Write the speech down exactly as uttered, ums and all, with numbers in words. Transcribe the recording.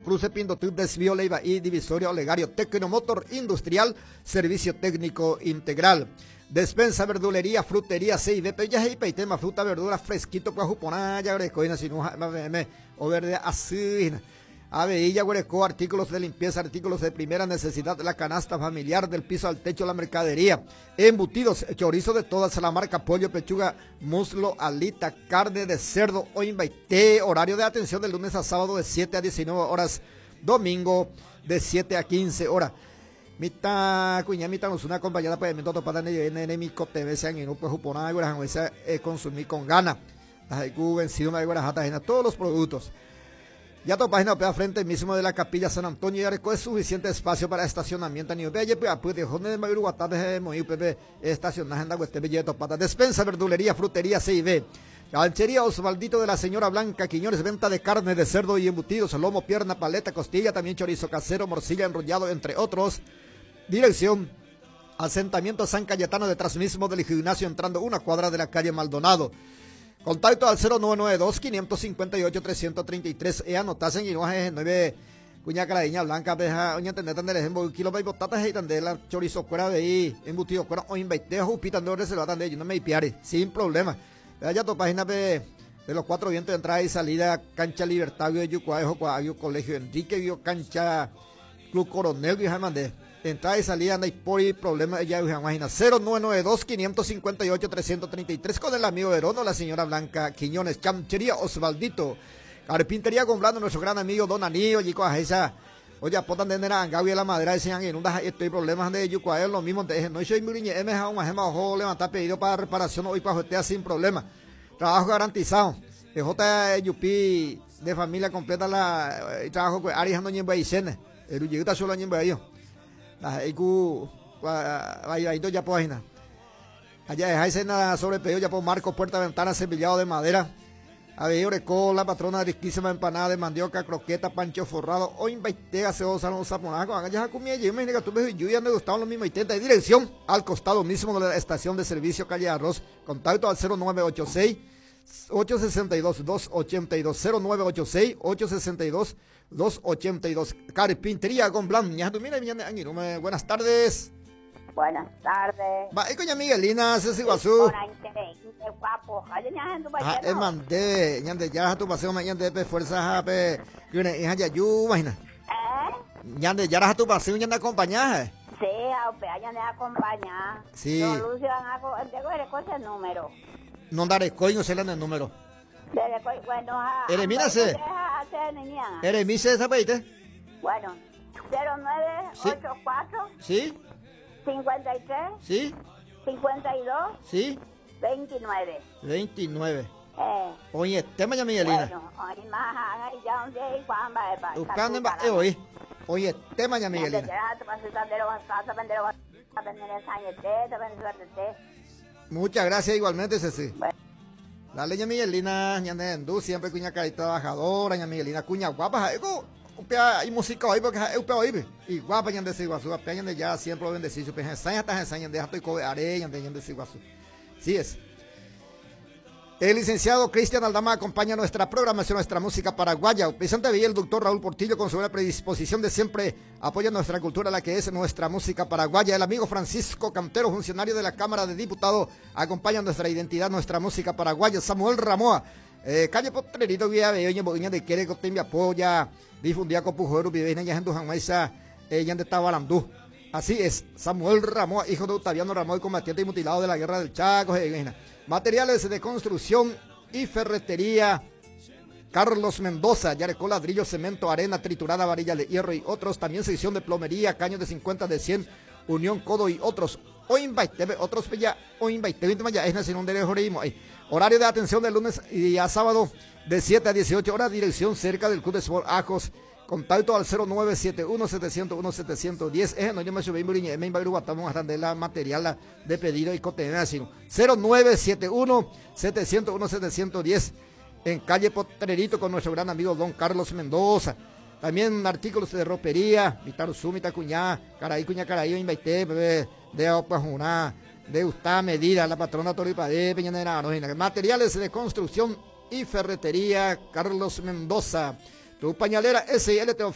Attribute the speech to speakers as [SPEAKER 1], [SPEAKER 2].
[SPEAKER 1] Cruce, Pindotú, Desvío, Leiva y Divisoria, Olegario, Tecnomotor Industrial, Servicio Técnico Integral. Despensa, verdulería, frutería, C I B, ya hay tema, fruta, verdura, fresquito, pues juponá, ya grecoina, si no, o verde, así. Aveilla, Huereco, artículos de limpieza, artículos de primera necesidad, la canasta familiar, del piso al techo, la mercadería, embutidos, chorizo de todas, la marca, pollo, pechuga, muslo, alita, carne de cerdo, o invité, horario de atención de lunes a sábado de siete a diecinueve horas, domingo de siete a quince horas. Mita cuña mita nos una acompañada para el minuto para en mi cote sean y no pues juponá y consumir con gana. Las vencido una de todos los productos. Ya tu página opera frente mismo de la Capilla San Antonio y Areco es suficiente espacio para estacionamiento a nivel belle pues de jornada de mayor guatada de muy pepe estacionaje en la cueste belle topata despensa verdulería frutería C I B Ganchería Osvaldito de la señora Blanca Quiñones, venta de carne de cerdo y embutidos, lomo, pierna, paleta, costilla, también chorizo casero, morcilla enrollado, entre otros. Dirección asentamiento San Cayetano, detrás mismo del gimnasio, entrando una cuadra de la calle Maldonado. Contacto al cero nueve nueve dos, cinco cinco ocho, tres tres tres. E anotasen y no es nueve cuña caradiña blanca, beja, oña entender tan del ejemplo, kilo de botatas y tan de la chorizo fuera de ahí, embutido fuera, o invité a jupita, no reserva tan de ellos, no me piare, sin problema. Ya tu página de, de los cuatro vientos de entrada y salida, cancha Libertad, de Yucuajo, Colegio Enrique, Bio cancha Club Coronel, vieja mandé. Entrada y salida, no hay por ahí problema, ya imagina, cero nueve nueve dos, cinco cinco ocho, tres tres tres con el amigo Verono, la señora Blanca Quiñones, Chanchería Osvaldito, Carpintería Gomblando, nuestro gran amigo Don Anío, y con esa, oye, potan de nera, Gaby la madera, decían, en una, estoy problemas de Yucuael, lo mismo, de no soy muy me deja un ajema, ojo, levantar pedido para reparación, hoy para jotea sin problema, trabajo garantizado, de J. Yupi, de familia completa, la, el trabajo con Arias no ñemba y cene, el Uyiguita solo ñemba yo. Ahí ahí ya página. Allá hay cena sobre pedido ya por Marco, puerta, ventana, cepillado de madera. Avello Oreco, la patrona riquísima empanada de mandioca, croqueta, pancho forrado, o invité gaseosa, no zaponaco, hagan ya comida, yo me que tú ves yo ya me gustaban los mismos intenta de dirección al costado mismo de la estación de servicio calle Arroz. Contacto al cero nueve ocho seis, ocho seis dos, dos ocho dos, cero nueve ocho seis, ocho seis dos, dos ocho dos. Carpintería con Blanc. Buenas tardes.
[SPEAKER 2] Buenas tardes.
[SPEAKER 1] Va, y coña Miguelina, se sigo azul. Ah, es mandé, ñande ya tu paseo ñande pe fuerza pe, yune hija ya yu imagina.
[SPEAKER 2] ¿Eh?
[SPEAKER 1] Ñande ya tu paseo ñande acompañaje.
[SPEAKER 2] Sí, a pe ñande acompañar.
[SPEAKER 1] Sí.
[SPEAKER 2] No Lucio hago el de el número.
[SPEAKER 1] No daré coño se le el número.
[SPEAKER 2] Bueno,
[SPEAKER 1] Eremínase. Eremínase esa peite.
[SPEAKER 2] Bueno, cero nueve ocho cuatro.
[SPEAKER 1] Sí.
[SPEAKER 2] cincuenta y tres.
[SPEAKER 1] Sí.
[SPEAKER 2] cincuenta y dos.
[SPEAKER 1] Sí.
[SPEAKER 2] veintinueve.
[SPEAKER 1] veintinueve.
[SPEAKER 2] Eh.
[SPEAKER 1] Oye, tema ya Miguelina.
[SPEAKER 2] Bueno, oye, más ya un día y cuán va a pasar.
[SPEAKER 1] Buscando en hoy. Oye, tema ya Miguelina. Muchas gracias igualmente, Ceci. Bueno. Dale, ña Miguelina, ña Nendú, siempre cuña cari trabajadora, ña Miguelina, cuña guapa, hay música hoy porque es upea hoy, y guapa ña de Siguazú, apea ña de ya siempre lo bendecido, pues ensaña hasta ensaña, deja estoy cobe areña de ña de Siguazú. Sí es. El licenciado Cristian Aldama acompaña nuestra programación, nuestra música paraguaya. Vicente Villa, el doctor Raúl Portillo, con su buena predisposición de siempre apoya nuestra cultura, la que es nuestra música paraguaya. El amigo Francisco Cantero, funcionario de la Cámara de Diputados, acompaña nuestra identidad, nuestra música paraguaya. Samuel Ramoa, eh, calle Potrerito, vía de Boña de Quere, Cotembi apoya, difundía con Pujero, Viveina, Yajendu Janmaisa, ella de Tabalandú. Así es, Samuel Ramoa, hijo de Octaviano Ramoa, combatiente y mutilado de la guerra del Chaco, eh, materiales de construcción y ferretería. Carlos Mendoza, Yarecó, ladrillo, cemento, arena triturada, varilla de hierro y otros. También sección de plomería, caños de cincuenta, de cien, Unión Codo y otros. Hoy invite, otros ya, hoy invite, ya es nacional de Joreimo. Horario de atención de lunes y a sábado de siete a dieciocho horas. Dirección cerca del Club de Sport Ajos. Contacto al cero nueve siete uno, siete cero uno, siete uno cero. Es no yo me subí en me iba a estamos a la material de pedido y contenido cero nueve siete uno, siete cero uno, siete cero uno cero en calle Potrerito con nuestro gran amigo don Carlos Mendoza. También artículos de ropería, Vitar Sumita Cuñá, Caraí Cuñá Caraí, Invaité, bebé, de Opajuna, de Gustá Medida, la patrona Toripadé, Peñanera, materiales de construcción y ferretería, Carlos Mendoza. Tu pañalera S L te ofrece